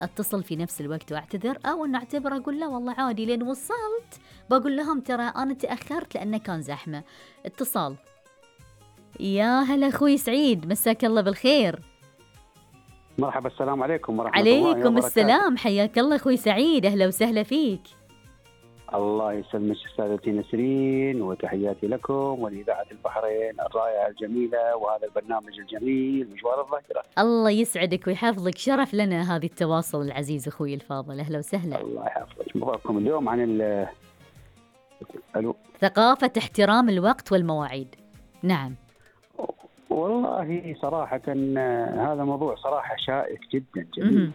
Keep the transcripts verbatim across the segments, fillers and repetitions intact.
اتصل في نفس الوقت واعتذر، او ان اعتبر اقول لا والله عادي لين وصلت بقول لهم ترى انا تاخرت لانه كان زحمه. اتصال. يا هلا اخوي سعيد، مساك الله بالخير. مرحبا، السلام عليكم ورحمه الله وبركاته. عليكم السلام، حياك الله اخوي سعيد، اهلا وسهلا فيك. الله يسلمك استاذتي نسرين، وتحياتي لكم ولإذاعة البحرين الرائعة الجميلة وهذا البرنامج الجميل مشوار الظاهرة. الله يسعدك ويحفظك، شرف لنا هذه التواصل العزيز اخوي الفاضل، اهلا وسهلا. الله يحفظك. موضوعكم اليوم عن ال الو ثقافة احترام الوقت والمواعيد. نعم. والله صراحة هذا موضوع صراحة شائك جدا جميل.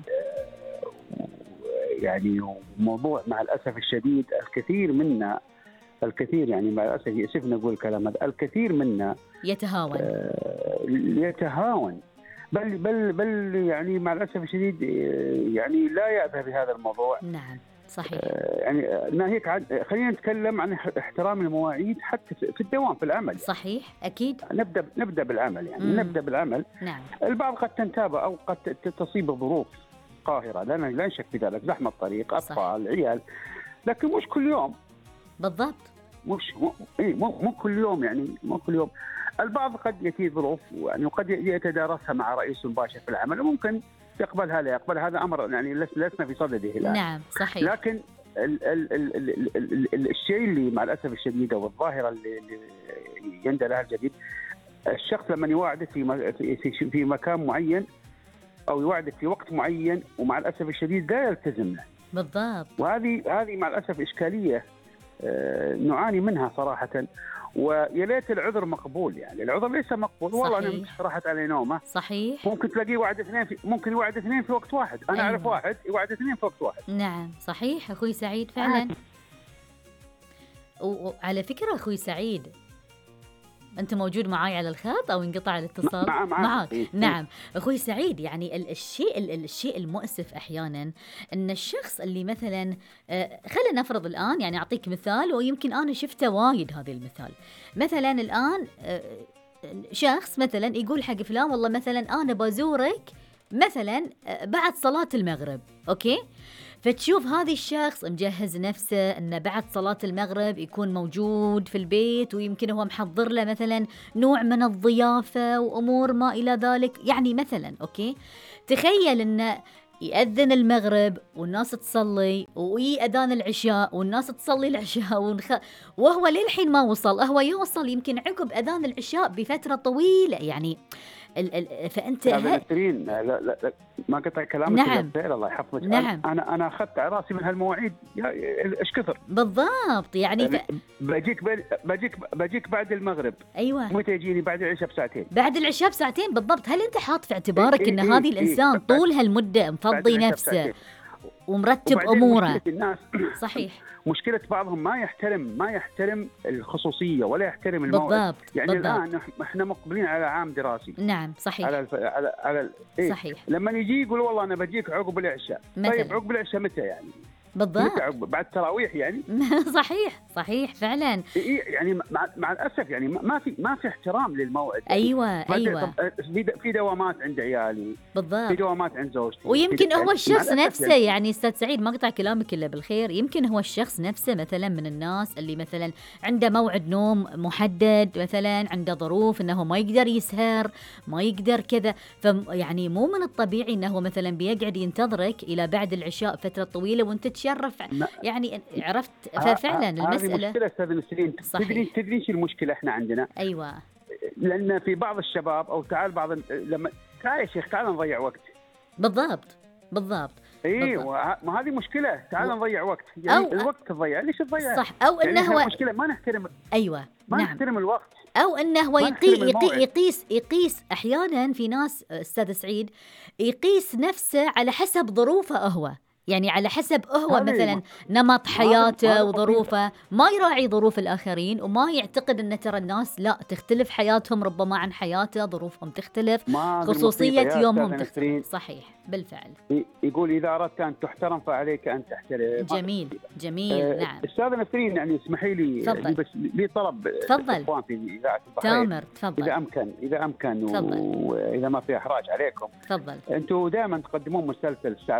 يعني موضوع مع الأسف الشديد الكثير منا الكثير يعني مع الأسف يأسفنا نقول كلام هذا، الكثير منا يتهاون آه يتهاون بل بل بل يعني مع الأسف الشديد يعني لا يأبه بهذا الموضوع. نعم صحيح. آه يعني ناهيك عن خلينا نتكلم عن احترام المواعيد حتى في الدوام في العمل. صحيح أكيد. نبدأ نبدأ بالعمل يعني مم. نبدأ بالعمل. نعم. البعض قد تنتابه أو قد تصيب ظروف قاهرة، لا لا نشك في ذلك، زحمة الطريق، أطفال، عيال، لكن مش كل يوم. بالضبط. مش مو إيه مو, مو كل يوم يعني مو كل يوم. البعض قد يأتي ظروف يعني وقد يتدارسها مع رئيس مباشر في العمل وممكن يقبل هذا يقبل هذا أمر يعني لسنا في صدده الآن. نعم صحيح. لكن ال ال ال ال ال ال الشيء اللي مع الأسف الشديد والظاهرة اللي, اللي يندى لها الجديد، الشخص لما يواعدك في في في مكان معين أو يوعدك في وقت معين ومع الأسف الشديد لا يلتزم له. بالضبط. وهذه هذه مع الأسف إشكالية آه نعاني منها صراحة، ويا ليت العذر مقبول، يعني العذر ليس مقبول. والله أنا راحت علي نومة. صحيح. ممكن تلاقيه وعد اثنين في ممكن يوعد اثنين في وقت واحد، أنا أعرف أيوة. واحد يوعد اثنين في وقت واحد. نعم صحيح أخوي سعيد فعلا. وعلى فكرة أخوي سعيد، أنت موجود معاي على الخط أو انقطع الاتصال؟ مع مع معك. إيه؟ نعم أخوي سعيد، يعني الشيء الشيء المؤسف أحيانا أن الشخص اللي مثلا خلينا نفرض الآن، يعني أعطيك مثال ويمكن أنا شفته وايد هذا المثال. مثلا الآن شخص مثلا يقول حق فلان والله مثلا أنا بزورك مثلا بعد صلاة المغرب، أوكي؟ فتشوف هذا الشخص مجهز نفسه أنه بعد صلاة المغرب يكون موجود في البيت، ويمكن هو محضر له مثلا نوع من الضيافة وأمور ما إلى ذلك، يعني مثلا أوكي، تخيل أنه يأذن المغرب والناس تصلي ويأذان العشاء والناس تصلي العشاء ونخ... وهو للحين ما وصل، هو يوصل يمكن عقب أذان العشاء بففترة طويلة يعني. ال ال فأنت ه... لا, لا لا ما قطع كلامك. نعم. الله يحفظك. نعم. أنا أنا أخذت على راسي من هالمواعيد إيش كثر. بالضبط يعني ف... بجيك بجيك بجيك بعد المغرب. أيوة. متى يجيني؟ بعد العشاء بساعتين. بعد العشاء بساعتين بالضبط. هل أنت حاط في اعتبارك إيه إن إيه هذه الإنسان إيه طول هالمدة مفضي نفسه ومرتب أموره؟ الناس صحيح. مشكلة بعضهم ما يحترم ما يحترم الخصوصية ولا يحترم الموعد. يعني بالضبط. الآن احنا مقبلين على عام دراسي. نعم صحيح. على الف... على على إيه؟ صحيح. لما يجي يقول والله أنا بجيك عقب العشاء. طيب عقب العشاء متى يعني؟ بالضبط. بعد التراويح يعني. صحيح صحيح فعلا. يعني مع, مع الأسف يعني ما في ما في احترام للموعد. أيوة أيوة. في دوامات عند عيالي. بالضبط. في دوامات عند زوجتي. ويمكن هو الشخص نفسه يعني, يعني أستاذ سعيد ما أقطع كلامك إلا بالخير، يمكن هو الشخص نفسه مثلا من الناس اللي مثلا عنده موعد نوم محدد، مثلا عنده ظروف أنه ما يقدر يسهر ما يقدر كذا، فيعني مو من الطبيعي أنه مثلا بيقعد ينتظرك إلى بعد العشاء فترة طويلة وأنت تشرف يعني. عرفت؟ ففعلا المسألة هذه مشكلة أستاذ نسرين. تدري تدري ايش المشكلة احنا عندنا؟ أيوة. لأن في بعض الشباب أو تعال بعض لما تعال يا شيخ تعال نضيع وقت. بالضبط بالضبط. ايه ما هذه مشكلة. تعال و... نضيع وقت يعني أو الوقت تضيع ليش تضيع؟ صح. أو يعني إنه هو مشكلة ما نحترم. أيوة ما نعم. نحترم الوقت. أو إنه هو يقي يقي يقيس يقيس أحيانا في ناس أستاذ سعيد يقيس نفسه على حسب ظروفه هو، يعني على حسب هو هذه مثلا ما- نمط هذا- حياته هذا وظروفه، ما يراعي ظروف الآخرين، وما يعتقد أن ترى الناس لا تختلف حياتهم ربما عن حياته، ظروفهم تختلف، ما في خصوصية المصيبة يا يومهم أستاذ تختلف. نسرين. صحيح بالفعل. ي- يقول إذا أردت أن تحترم فعليك أن تحترم. ما في جميل مصيبة. جميل. آه، نعم أستاذ نسرين، يعني اسمحي لي، تفضل. لي بس لي طلب تفضل. الإخوان في إذاعة البحرين، تامر إذا تفضل أمكن إذا أمكن تفضل. وإذا ما في إحراج عليكم، تفضل. أنتم دائما تقدمون مسلسل الساعة